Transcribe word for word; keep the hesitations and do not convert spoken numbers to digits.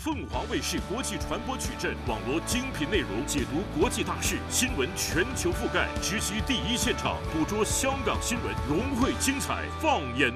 凤凰卫视国际传播矩阵，网罗精品内容，解读国际大事，新闻全球覆盖，直击第一现场，捕捉香港新闻，融汇精彩，放眼。